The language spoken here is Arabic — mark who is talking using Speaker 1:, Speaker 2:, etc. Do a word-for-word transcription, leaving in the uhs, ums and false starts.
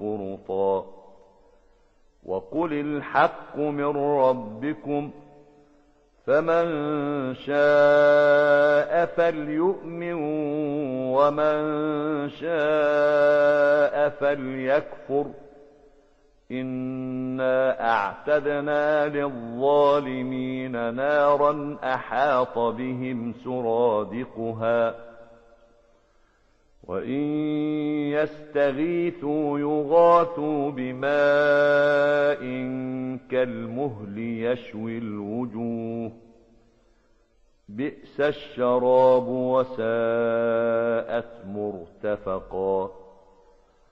Speaker 1: فرطا وقل الحق من ربكم فمن شاء فليؤمن ومن شاء فليكفر إنا أعتدنا للظالمين نارا أحاط بهم سرادقها وإن يستغيثوا يغاثوا بماء كالمهل يشوي الوجوه بئس الشراب وساءت مرتفقا